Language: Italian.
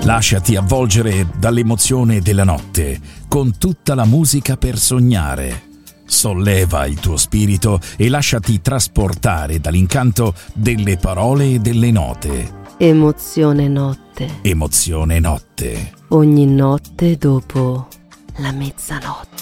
Lasciati avvolgere dall'emozione della notte, con tutta la musica per sognare. Solleva il tuo spirito e lasciati trasportare dall'incanto delle parole e delle note. Emozione notte. Emozione notte. Ogni notte dopo la mezzanotte.